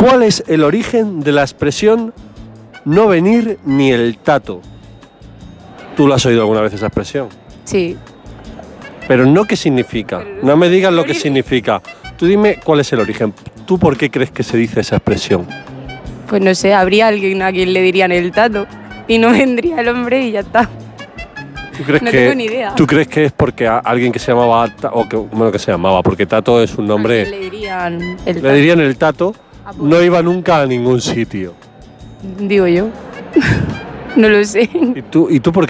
¿Cuál es el origen de la expresión no venir ni el tato? ¿Tú lo has oído alguna vez esa expresión? Sí. Pero no qué significa. No me digas lo que significa. Tú dime cuál es el origen. ¿Tú por qué crees que se dice esa expresión? Pues no sé, habría alguien a quien le dirían el tato y no vendría el hombre y ya está. ¿Tú crees No tengo ni idea. ¿Tú crees que es porque a alguien que se llamaba que se llamaba? Porque Tato es un nombre. Le dirían el tato. Le dirían el Tato. Ah, pues. No iba nunca a ningún sitio. Digo yo. No lo sé. ¿Y tú por qué